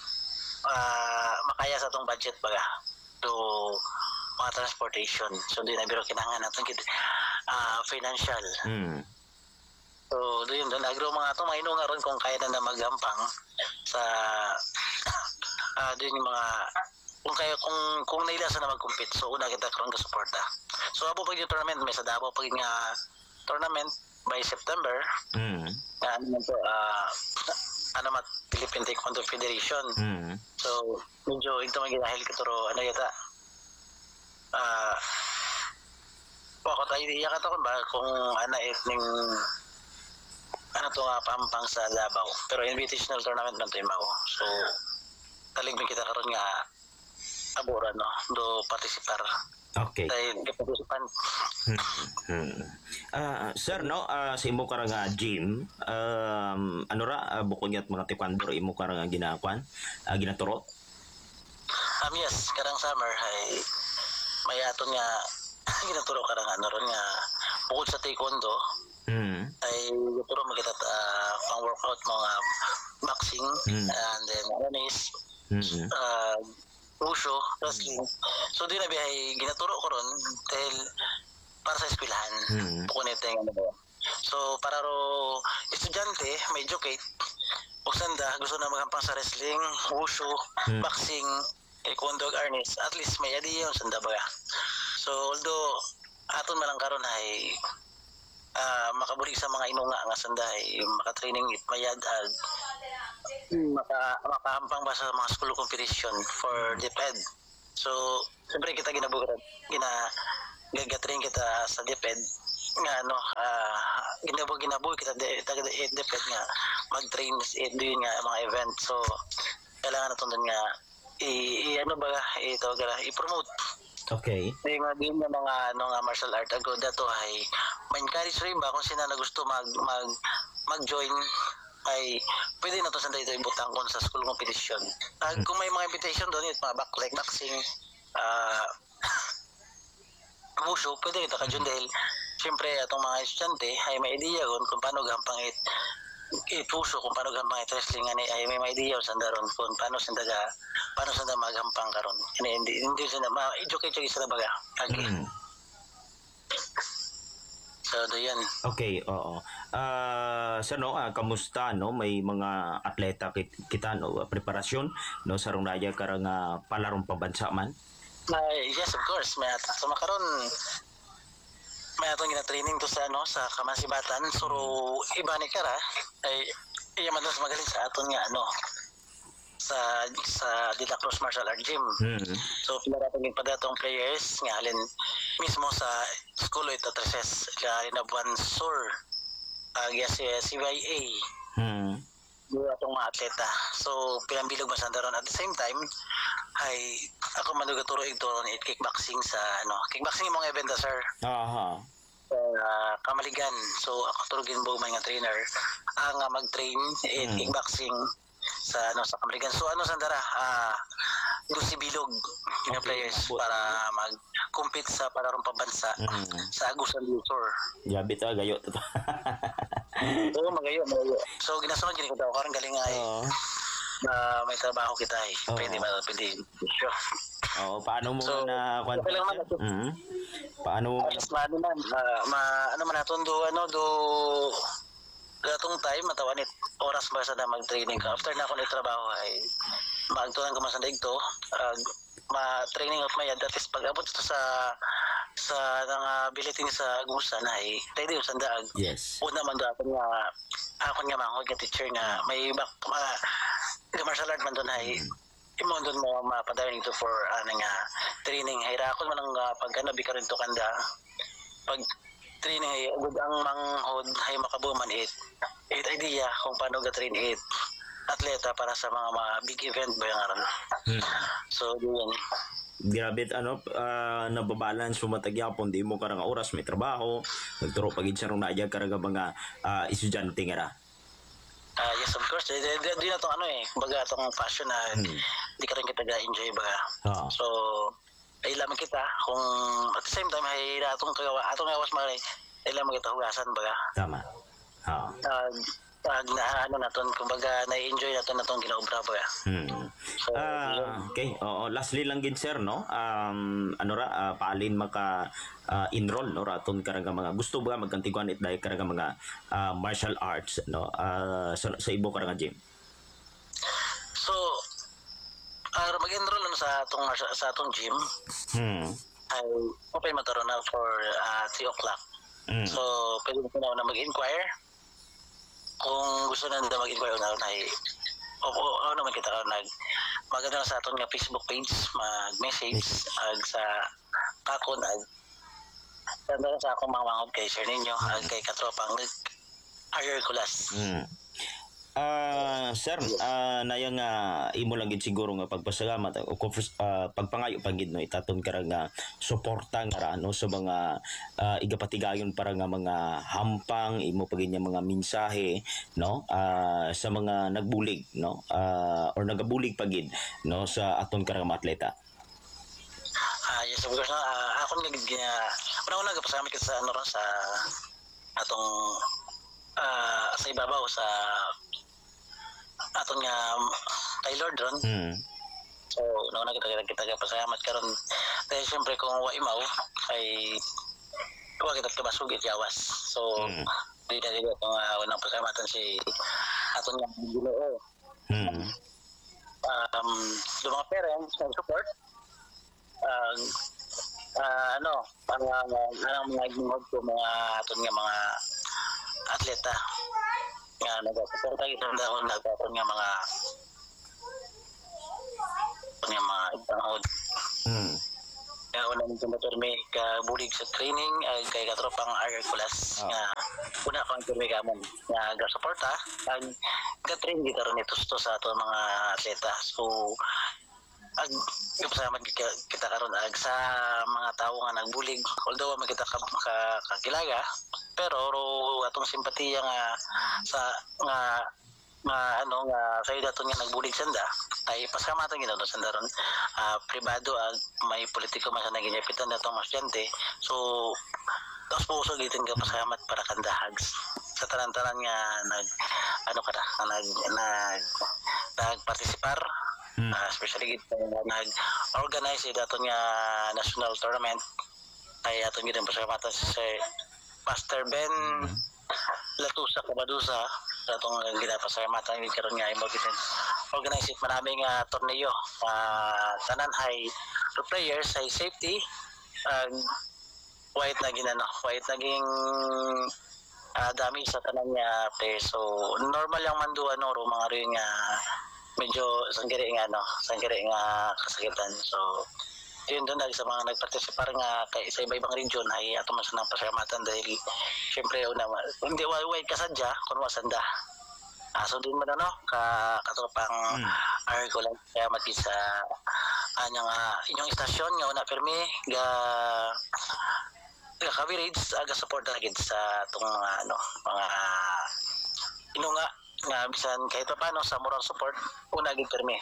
ah, makaya sa atong budget baga to mga transportation. So, di na biro kinangan natin kit ah, financial. Mm. So, doon doon agro mga atong mainong nga ron kung kaya na na magampang sa ah doon yung mga kung kaya kung kung nailasa na mag-compete. So, una kita karon ka suporta. So, abo pag yung tournament may sa Davao pag nga tournament by September. Mm. Na ano man to ah ano mat Philippine Taekwondo Federation. Mm. So, medyo ito maginahil ka turo ano yata. Ah Wako tayo iya ka to kung ba kung ana ning ano to nga pampang sa Davao. Pero invitational tournament man to mao. So, talig mi kita karon nga abora no do participar. Okay. Dahil participan. Hmm. Ah, sir no, ah, sa imo karang nga gym, um, ano ra uh, bukod niya mga taekwondo ra imo karang nga ginakuan, ah, ginaturo? Um, yes, karang summer ay may aton nga ginaturo karang ano ron nga bukod sa taekwondo Mm. ay ginaturo mo kita uh, pang workout mga boxing Mm. and then tennis, Mm. uh, wushu, wrestling. So di na bihay ginaturo ko ron dahil para sa eskwelahan. Mm. Bukod nito yung ano ba. So para ro estudyante may educate ug sanda gusto na magampang sa wrestling, wushu, Mm. boxing, taekwondo, arnis, at least may idea yung sanda ba. So although aton man lang karon ay ah, makabuli sa mga inunga nga sanda ay maka-training it mayad ag maka makahampang ba sa mga school competition for DepEd. So siyempre kita ginabuhat gina gagatrain kita sa DepEd nga ano ah ginabu ginabuhi kita de, taga DepEd nga mag-train eh, doon nga mga event. So kailangan natin doon nga i, i ano ba ito gara i-promote. Okay. Di nga din yung mga ano nga martial art ago dato ay ma-encourage rin ba kung sino na gusto mag mag mag-join ay pwede na to sa dito ibutang kon sa school competition. Uh, kung may mga invitation doon it mga back like boxing ah uh, wushu pwede kita ka dyan dahil siyempre atong mga estudyante ay may idea kon kung paano gampang it ipuso kung paano gampang i-wrestling ani ay may mga idea sa daron kung paano sa daga paano sa daga magampang karon hindi hindi hindi sa ma educate sa baga agi Mm. so do yan. Okay, oo. Ah, sa no, ah, kamusta no may mga atleta kit, kita no ah, preparasyon no sa rong raya karang ah, palarong pabansa man. Ay, yes, of course. May at sa makaron may atong gina-training to sa ano sa Kamasibatan. So iba ni kara ay iya man mas magaling sa aton nga ano sa sa De La Cruz Martial Art Gym. Mm. So pila ra tong padatong players nga halin mismo sa school ito Treses ka na buwan sur ag si C Y A Mm. yung atong mga atleta. So, pilang bilog masandaron. At the same time, ay ako manugaturo ito ni kickboxing sa, ano, kickboxing yung mga event na, sir. Aha. Sa uh, Kamaligan. So, ako turugin mo mga trainer ang uh, mag-train in Mm. kickboxing sa ano sa Kamaligan. So, ano sandara, ah, uh, si Bilog yung Okay, players abot. para mag-compete sa palarong pambansa Mm. sa Agusan Lutor. Yabi ta gayo to. Oo, magayo, magayo. So, ginasunod yun ko daw. Karang galing ay Oo. na may trabaho kita eh. Oo. Pwede ba? Pwede. Sure. Oo, paano mo So, na kwan? okay lang naman. Mm. Paano mo Mas maano man, ah, ma, ano man natin do, ano, do, gatong time, matawanit, oras ba sa na mag-training ka. After na ako nagtrabaho ay, magtunan ko man sa daig to, ah, ma-training out mayad, that is pag abot ito sa, sa, nang uh, billeting sa Agusan ay, ready yung sandaag. Yes. Una man doon ako nga, ako nga mangod nga teacher nga, may back, mga, nga martial art man doon ay, imo doon mo mapadayon ito for, ano nga, training. Hayrakon man ang uh, pag ano, bika rin to kanda, pag training ay, agad ang manghod, ay makabuman it, it idea kung paano ga-train it, atleta para sa mga, mga big event ba yung aron. Hmm. So, yun. Grabe ano uh, nababalance sumatyapon di mo karang oras may trabaho nagturo pagid sa rong naayag karang mga uh, estudyante nga ra. Ah, yes, of course. Di, di, di na itong ano eh. Kumbaga, itong passion na Hmm. di ka rin kita ga-enjoy ba. Oo. So, ay lamang kita kung at the same time ay atong kagawa atong gawas mare ay lamang kita hugasan baga. Tama. Oo. Ag ag na ano naton kumbaga na-enjoy naton natong ginaobra baga. Hmm. So, yun. Ah, okay. Oo, lastly lang gid sir no. Um ano ra ah, paalin maka ah, enroll no raton karang mga gusto ba magkantiguan it dahil karang mga ah, martial arts no ah, sa, sa ibo karang gym. So, uh, mag-enroll na sa atong sa atong gym Hmm. ay open mataron na for uh, three o'clock. Hmm. So, pwede mo na na mag-inquire. Kung gusto na nila mag-inquire na na o o ano naman kita nag maganda na sa aton nga Facebook page, mag-message ag sa kakon ag tanda na sa akong mga mangod kay Sir Ninyo ag kay katropang Ayer Kulas. Hmm. Ah, sir, ah nayang nga imo lang gid siguro nga pagpasalamat o kung- ah, pagpangayo pagid no itaton karang nga suporta nga ra no sa mga ah, igapatigayon para nga mga hampang imo pagid nga mga mensahe no ah, sa mga nagbulig no ah, or nagabulig pagid no sa aton karang mga atleta. Ah, yes, of course na uh, ako nga gina una-una nagpasalamat kita sa ano ron sa atong ah, sa ibabaw sa aton nga Taylor ron. Hmm. So, nauna kita kita kita pasalamat karon. Dahil siyempre kung wa imaw ay wa kita kabasugit yawas. So, Mm. di na dito itong uh, unang pasalamatan si aton nga Ginoo. Hmm. Um, do mga parents na support. Um, ah, ano, ang uh, mga igingod ko mga aton nga mga atleta nga nagasuporta kita na nagkakaroon nga mga nga mga igingod. Hmm. Kaya una nito maturmi ka bulig sa training ay kay katropang Ayer Kulas Ah. nga una kang turmi ka man nga ga-suporta ag ga-train kita ron ito to sa ato mga atleta. So ag ipasama kita, kita karon ag sa mga tao nga nagbulig although man kita ka, ka, kakilaga pero ro atong simpatiya nga sa nga nga ano nga sa daton nga nagbulig sanda ay pasalamatan gid nato sanda ron ah, pribado ag may politiko man sa naginyapitan natong estudyante so tapos puso gitin ka pasalamat para kandahags sa tanan-tanan nga nag ano kada nag nag nagpartisipar uh, especially gid uh, nag organize dato nga national tournament ay aton gid ang pasalamatan si Master Ben Latusa Kabadusa atong ginapasalamatan gid karon nga imo gid organize it maraming uh, torneo uh, tanan hay players hay safety uh, white na ginano white naging uh, dami sa tanan niya players so normal lang man do ano ro mga rin nga medyo sanggiri nga no sanggiri nga kasakitan so yun doon dahil sa mga nagpartisipar nga kay sa iba-ibang region ay ato mas nang pasalamatan dahil syempre una hindi white kasadya kun wasanda aso din man ano ka katropang mm. arko lang kaya mati sa anyang uh, inyong istasyon nga una permi ga ga coverage aga support agad sa tong uh, ano mga inunga nga bisan kahit pa paano sa moral support una gid permi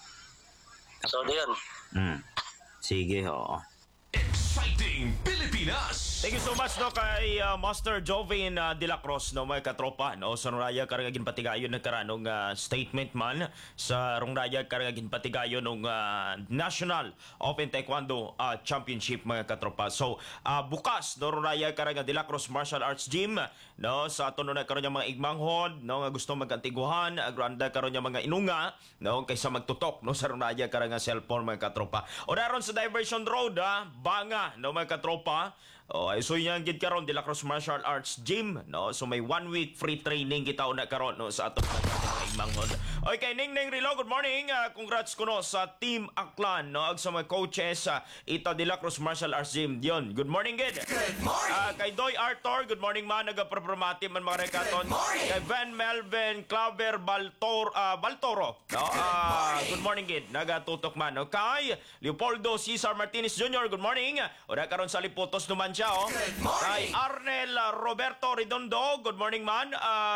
so diyon Mm. Sige, oo. Exciting Pilipinas! Thank you so much no kay uh, Master Jovin uh, De La Cruz no may katropa no sa Raya karagagin patigayon nagkaranong uh, statement man sa Raya karagagin patigayon ng uh, National Open Taekwondo uh, Championship mga katropa. So uh, bukas no Raya karag De La Cruz Martial Arts Gym no sa ato no nagkaroon yung mga igmanghod no nga gusto magantiguhan agranda karon yung mga inunga no kaysa magtutok no sa Raya karag cellphone mga katropa. O daron sa Diversion Road ah, banga no mga katropa. Oh, ay so yan gid karon De La Cruz Martial Arts Gym no so may one week free training kita una karon no sa atong mga imanghod. Okay, Ning Ning Rilo, good morning. Uh, congrats kuno sa Team Aklan no ag sa mga coaches sa uh, ita De La Cruz Martial Arts Gym. Diyon. Good morning gid. Good morning. Uh, kay Doy Arthur, good morning man nagaprogramatim man mga rekaton. Kay Van Melvin Claver Baltor uh, Baltoro. No, uh, good morning gid. Nagatutok man no kay Leopoldo Cesar Martinez Junior Good morning. Ora karon sa Liputos naman siya oh. Kay Arnel uh, Roberto Redondo, good morning man.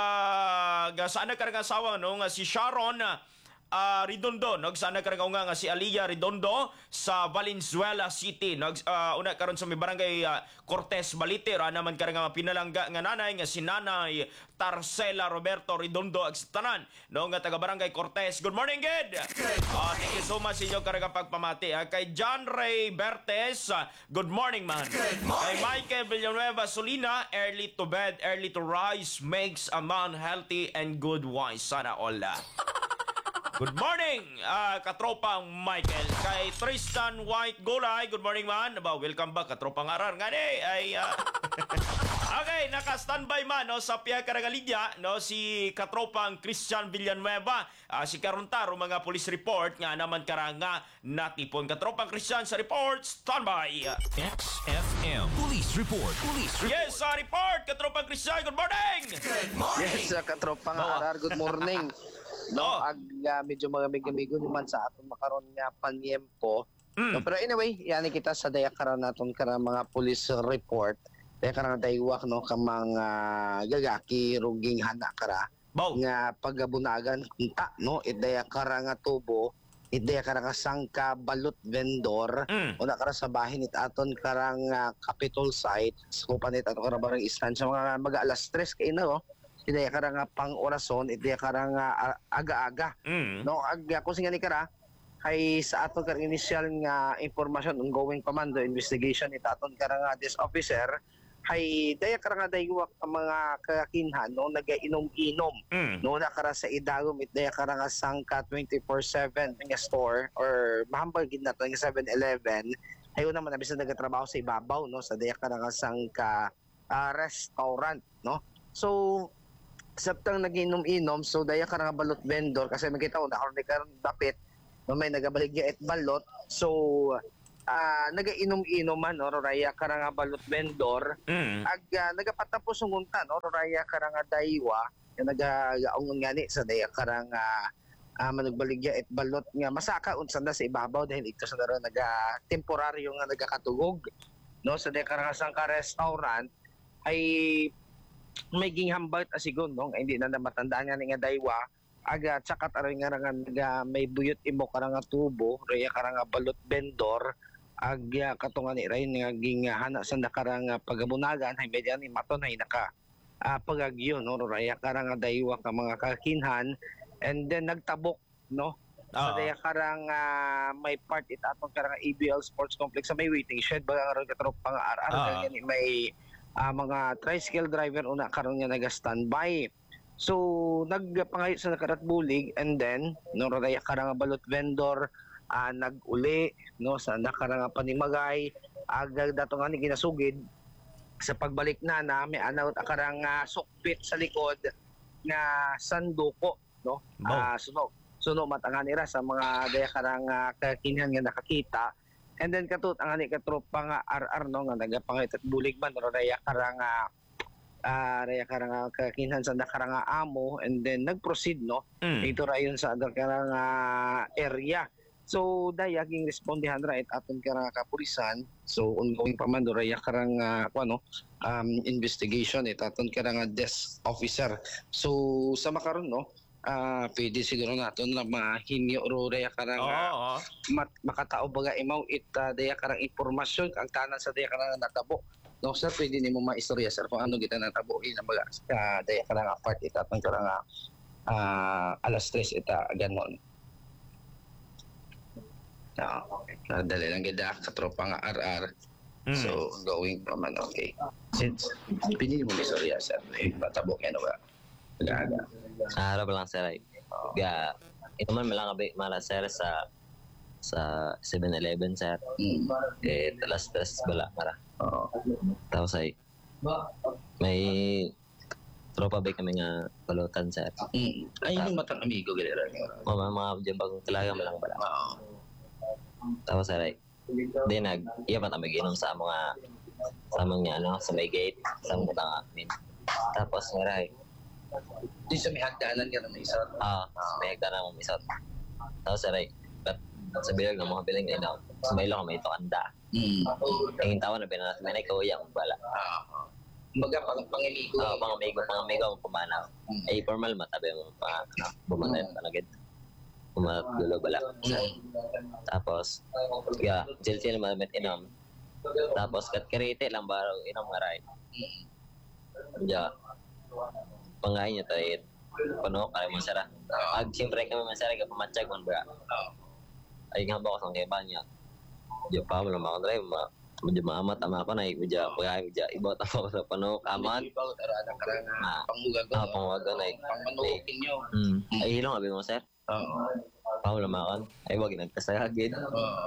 Uh, saan na karang asawa no nga si Sharon uh, Redondo, no sana karang nga nga si Alia Redondo sa Valenzuela City. No uh, una karon sa may barangay uh, Cortez Balite ra naman karang nga pinalangga nga nanay nga si Nanay Tarcela Roberto Redondo ag tanan no nga taga barangay Cortez. Good morning gid. Uh, thank you so much inyo karang pagpamati. Uh, kay John Ray Bertes, uh, good morning man. Good morning. Kay Michael Villanueva Solina, early to bed, early to rise makes a man healthy and good wise. Sana all. Uh. Good morning, uh, katropang Michael. Kay Tristan White Golay, good morning man. Aba, welcome back, katropang arar. Ngani, ay... Uh... Okay, naka-standby man no, sa Pia Caragalidya, no, si katropang Christian Villanueva. Uh, si Karuntaro, mga police report, nga naman karanga natipon. Katropang Christian sa report, standby. X F M Police Report. Police Report. Yes, sa report, katropang Christian, good morning! Good morning! Yes, uh, katropang Oh. arar, good morning. No, Oh. ag uh, medyo mga migo-migo naman sa aton makaron nga panyempo. Mm. No, pero anyway, yan kita sa daya karon naton kara mga police report. Daya karon daywak no ka mga gagaki ruging hana kara Bow. nga pagabunagan kunta no idaya kara nga tubo idaya kara nga sangka balut vendor Mm. una kara sa bahin it aton karang uh, Capitol site skupan it aton kara barang istansya mga mag alas tres kay na no idaya kara nga pang orason idaya kara nga uh, aga-aga Mm. no ag kung singa ni kara ay sa aton kar initial nga information ongoing commando investigation it aton kara nga this officer hay daya kara nga daywak ang mga kakakinhan no nagainom-inom Mm. no nakara sa idagom it daya kara nga sangka twenty-four seven nga store or mahambal gid nato nga seven eleven ayo naman bisan nagatrabaho sa ibabaw no sa daya kara nga sangka uh, restaurant no so sabtang nagiinom-inom so daya kara nga balot vendor kasi makita ko na ni karon dapit no may nagabaligya et balot so uh, nagainom-inom man no raya kara nga balot vendor Mm. ag uh, nagapatapos ng unta no raya kara nga daywa nga nagagaong ngani sa daya kara nga uh, managbaligya et balot nga masaka unsa na sa ibabaw dahil ito sa daro naga temporaryo nga nagakatugog no sa daya kara nga sangka restaurant ay may ginghambal asigon no hindi na namatandaan nga ni nga daywa aga tsakat aray nga nga naga may buyot imo kara nga tubo raya kara nga balot vendor agya katungan ni ray nga ging hana sa nakarang pagabunagan hay medya ni maton hay naka ah, pagagyo no raya karang daywa ka mga kakinhan and then nagtabok no sa Oo. daya karang ah, may part it atong karang A B L Sports Complex sa may waiting shed baga karon katrop pang ar ar Oo. gani may ah, mga tricycle driver una karon nga naga-standby. So nagpangayo sa nakarat bulig and then no raya karang balot vendor ah, nag-uli no sa nakarang panimagay agad dato nga ni ginasugid sa pagbalik na na may anaw akarang uh, sukpit sa likod nga sanduko no Wow. ah suno suno matangan nila sa mga daya karang uh, kakinhan nga nakakita and then katut ang ani katropa nga R R no nga nagapangit at bulig man no daya karang uh, uh, daya karang uh, kakinhan sa nakarang uh, amo and then nagproceed no Mm. ito rayon sa nakarang uh, area. So daya ging respondihan ra it aton karang kapulisan. So ongoing pa man do raya karang uh, ano um, investigation it aton karang uh, desk officer. So sa makaron no ah pwede siguro naton na mahinyo ro raya karang Oo. uh, oo. mat, makatao baga imaw it uh, daya karang impormasyon ang tanan sa daya karang natabo. No sir pwede nimo maistorya sir kung ano kita natabo ina baga uh, daya karang apart it aton karang uh, alas tres ita ganon. Ah, okay. Ah, dali lang gida katropa nga R R. Mm. So going pa man okay. Since pinili mo ni sorry sir, eh, matabo kaya na ba? Aga. Harap lang sir ay. Ga ito man malang abi mala sir sa sa seven eleven sir. Mm. Eh talas tres bala mara. Oo. Tapos ay may tropa ba kami nga balutan sir. Mm. Ay yung matang amigo galera. Mga mga dyan bagong talaga malang bala. Oo. Tapos sir ay di nag iya pa kami ginom sa mga sa mga ano sa may gate sa mga tanga amin. Tapos maray Di sa may hagdanan ka na may isa. ah may hagdan na mga misot. Tapos sir ay kat sa bilag ng mga bilang ina sa may lang may ito anda. Mm. Ang tawa na binanat may naikawaya ang bala. Ah. Baga pang pangiligo. Oo, mga amigo, mga amigo ang pumanaw. Mm. Ay, formal matabi mo pa, ano, bumanay pa na gid. Pumanat gulo bala. Mm. Tapos, ya, chill-chill malamit inom. Tapos, kat karite lang baro inom nga ray. Ya, pangain niya tayo, pano, kaya masara. Ag, siyempre kami masara, ka pamatsyag man ba. Ay, nga ba ko sa kaiba niya. Diyo pa, wala mga drive, ma, medyo maamat, ama ko na, medyo, pagkain, medyo, ibot ako sa pano, kaman. Ibaw tara na karang Ah. pangugago. Ah, pangawagan ay. Pangmanukin nyo. Mm. Ay, hilong abi mo, sir. Oo. Paul makon. Ay, wag nagkasagid. Oo.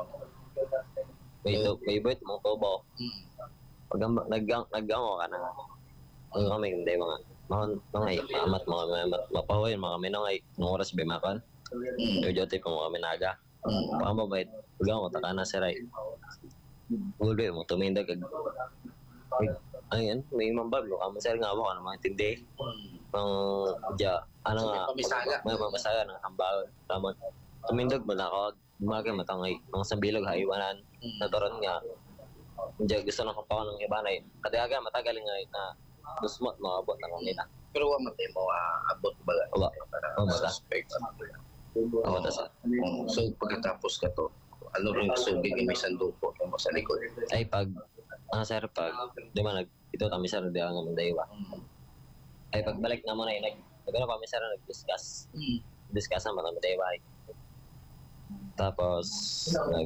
May to, may bait mo tubo. Mm. Pag naggang naggang ka na. Ang kami hindi mga mga mga amat mga mga mapahoy mga minong ay ng oras ba makon. Mm. Yo jote ko mga minaga. Mm. Pa mo bait. Pag mo taka na siray. Ulo mo tumindag kag ayan, may mambal mo kamo sir nga ako ano maintindi. Pang ja ano nga Pamisaga. may pamisaga ng hambaon. Tama. Tumindag mo na ako. Umaga matangay mga sambilog haiwanan. Naturon nga. Hindi gusto na kong pa ng iba na yun. Kadaga matagal nga na gusto mo maabot na kong nila. Pero wa man mo ah, abot ba? Wala. Para Wala. suspect. Ako ta sa. Mm. So pagkatapos ka to, ano rin sugig yung may sanduko mo sa likod? Ay pag ah sir pag di ba nag ito kami sir di nga man daywa. Ay pagbalik na mo na yun nag nagano kami sir nag-discuss. Mm. Discuss naman kami daywa. Tapos nag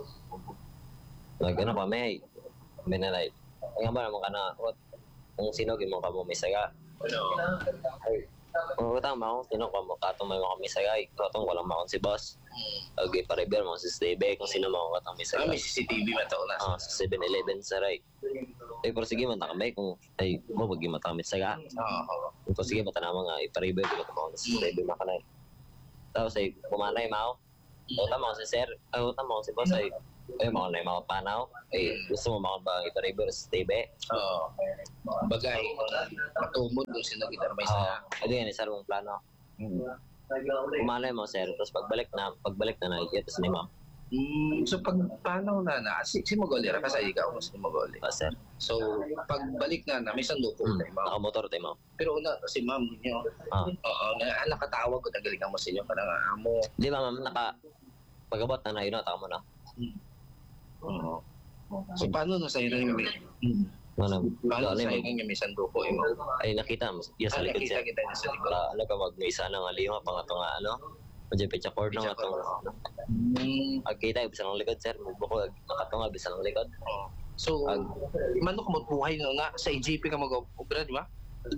nag ano kami minalay. Ang ba naman kana what kung sino gimo ka mo misaga. Ano? Ay kung utang mo sino ka mo katong may mga misaga. Katong walang makon si boss. Mm. Okay, pa-repair mo si Steve kung sino mo katong Ah, misaga. may C C T V mataw na. Ah, sa seven eleven sa right. Ay, pero sige man takambay kung ay mo wag yung matamit sa ga. Oo. Kung sige mata naman nga ipa-repair ko mo sa Steve na kanay. Tapos ay pumanay mao. Uta mo si sir, ay uta mo si boss ay ay mo na mga panaw. Ay gusto mo mga ba ipa-repair sa Steve? Oo. Bagay, matumod kung sino kita may Ah, sa... adi yan sir mong plano. Pumanay mo sir, tapos pagbalik na pagbalik na na iyatas ni ma'am. Mm, so pag paano na na, si, si Mogoli, ra kasi ikaw, si Mogoli. Ah, sir. So, pagbalik na na, may sanduko Hmm. tayo, ma'am. Nakamotor tayo ma'am. Pero una, si ma'am ninyo, Ah. oo, na, ah, nakatawag ko, nagaling mo sa inyo, parang amo. Di ba ma'am naka pagabot na na yun, tama mo na. Oo. So, paano na sa'yo na yung may... Mm. Ano, Balo ano sa yung inyo nga may sanduko imo. ay nakita mo iya sa Ah, likod nakita sir. kita niya sa likod. Para ano ka mag may isa na nga lima pang ato nga ano. Medyo pecha cord na nga Pecha itong Hmm. Ag kita bisa ng likod sir. Buko nakato nga bisa ng likod. Oh. So, Ag- manok mo buhay no na sa E G P ka mag-obra, di ba?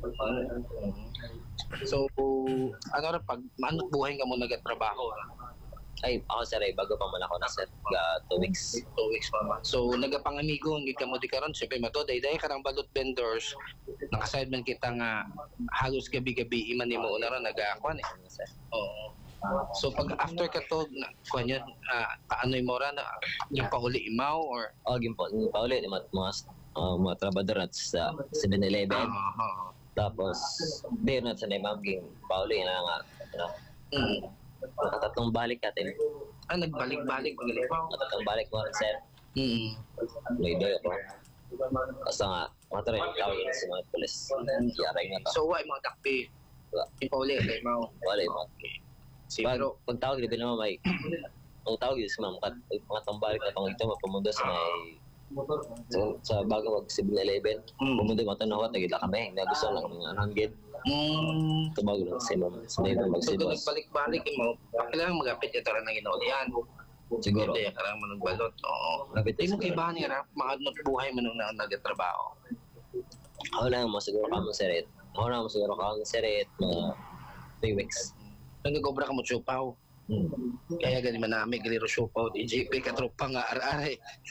So, ano ra pag manok buhay nga mo nagatrabaho? Ay ako sir ay bago pa man ako na sir. Ga two weeks. Two weeks pa man. So, nagapangamigo ang ka mo di karon syempre mato day day karang balot vendors nakaside man kita nga halos gabi-gabi iman nimo una ra nagakuan eh. Ano, sir. Oo. So pag after ka to na kuan yun, ah, kaanoy mo ra na yung pauli imaw or O gimpo ni Pauli ni mga mga, uh, mga trabador at sa seven eleven. Ah, Tapos beer na sa ma'am ging Pauli na nga ano. mm. Nakatatong balik natin. Ah, nagbalik-balik magalipaw. Nakatatong balik mo rin sir. Mm. Loy-loy ako. Basta nga, mga to rin, tawag yun sa mga pulis. Yaray na to. So why mga dakpi? Yung pauli kay imaw. Wala yung mga. Si Pag, pero pag tawag dito naman may, ang tawag yun sa mga, mga, mga tambalik na pang ito, mapamundo sa may, sa, sa bago mag seven eleven, Mm. pumunta yung mga tanawat, nagila kami, na gusto lang ng hanggit, mm. tumawag lang sa mga, sa mga So magsibos. kung nagbalik-balik imaw, kailangan magapit ito rin ng ginaulian. Siguro. Hindi, kailangan mo nagbalot. Oo. Lapit Di mo siguro. kaibahan nga na mga not buhay mo nung na nagatrabaho. Ako lang mo siguro ka mo sirit. Ako lang mo siguro ka mo sirit, mga three weeks. Nung nag-obra ka mo tsupaw. Hmm. Kaya gani man namin galiro tsupaw. E G P ka tropa nga ar-aray.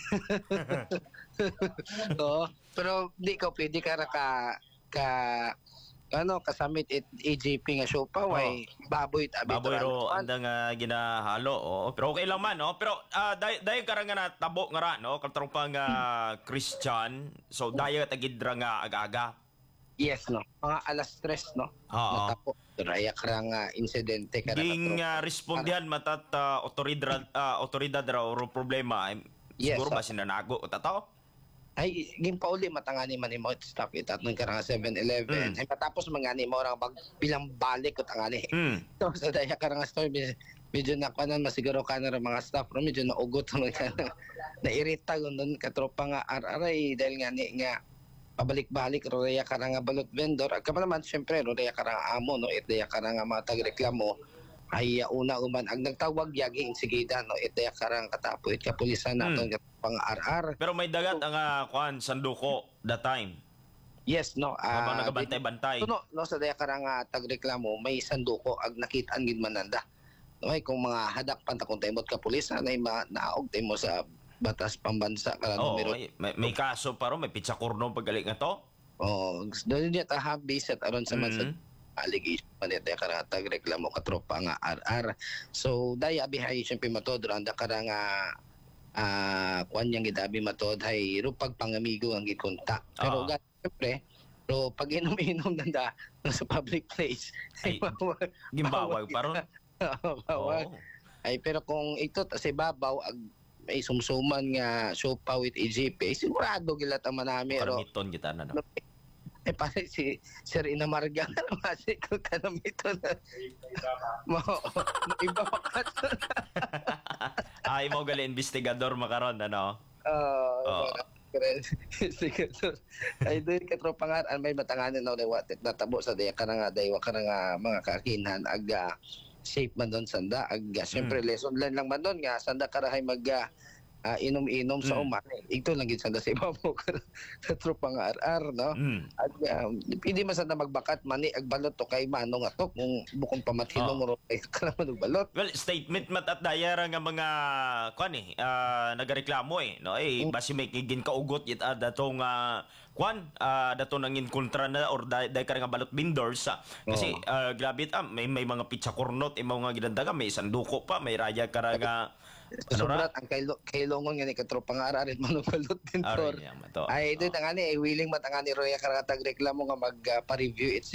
Oo. Pero di ka pwede ka ra ka ka ano kasamit it E G P nga tsupaw ay baboy tabi. Baboy ro anda nga ginahalo, oo. Pero okay lang man, no? Pero ah, dahil dahil karang nga natabo nga ra, no? Katong pang ah, Christian, so dahil tagidra nga aga-aga. Yes, no. Mga alas tres, no? Oo. Natapo. Raya ka nga insidente ka Ging uh, respondihan matat uh, otoridad uh, otoridad raw ro problema. Ay, Yes, siguro sir. ba sinanago o tataw? Ay, ging pauli matangani man mo stop it at nung karang seven eleven. Mm. Ay matapos mangani mo ra bag bilang balik ko tangani. Hmm. So sa daya karang story medyo, medyo nakuanan masiguro ka na rin mga staff ro medyo naugot mo ka na nairita gundon ka tropa nga araray dahil nga ni nga pabalik-balik ro raya karang nga balot vendor. Agka naman syempre ro raya karang amo no it daya karang nga mga tagreklamo ay uh, una uman ang nagtawag yaging sigida no it daya karang katapo it kapulisan naton mm. pang R R. Pero may dagat ang uh, kuan sanduko that time. Yes, no. Habang ah, nagabantay-bantay. no, no, sa daya karang uh, tagreklamo, may sanduko ag nakitaan gid mananda. No, ay kung mga hadak panta kung taymot ka pulis, anay ma naog mo sa batas pambansa kala Oo, numero. may, may, may kaso pa ro, may pizza kurno pagaling nga to. Oh, doon niya ta habis at aron sa man sa Mhm. allegation man daya karang tagreklamo ka tropa nga R R. So daya bihay syempre matod randa karang uh, ah kuan yang gidabi matod hay ro pagpangamigo ang gikonta. Pero Oo. gat syempre pero pag inom-inom nanda sa public place Ay, ay bawal. Gimbawag pa ron. bawal. Oo. Ay pero kung ito ta si babaw ag may sumsuman nga sopa with E G P, sigurado gilat ang manami ro. Karamiton kita na no. Eh pare si Sir Inamarga na masi ko kanamito na. Mo iba pa ka. Ay mo gali investigador makaron ano. Ah, Oo. sige. Ay doon ka tropa nga an may matanganan na lewat natabo sa daya ka nga daywa ka nga mga kakinhan aga safe man doon sanda aga syempre lesson learned lang man doon nga sanda karahay mag ah, ah, inom-inom sa Mm. uman. Ito lang gid sanda sa ibabaw ka sa tropa nga R R no. Mm. At um, pwede man sana magbakat mani ag balot to kay mano nga to kung bukong pamatilong Oo. ro kay kalaman og balot. Well, statement mat at dayara nga mga kuan eh, ah, nagareklamo eh, no? Eh, basi may kigin kaugot it ada datong uh, kuan, ah, dato nang inkontra na or day day ka nga balot vendors. ah. Kasi ah, grabe ta, may may mga pizza cornot, may mga ginandaga, may sanduko pa, may raya ka ra nga ano ra? Sobrat ang kay kay longon nga ni katropa nga R R man og balot din Aray, yan, mato. ay doon nga ni willing matangani roya karatag reklamo nga mag uh, pa-review it